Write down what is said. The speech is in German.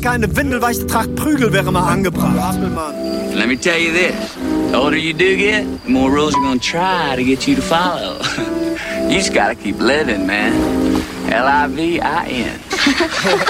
Keine windelweichte Tracht Prügel wäre mal angebracht. Let me tell you this. The older you do get, the more rules are gonna try to get you to follow. You just gotta keep living, man. Livin.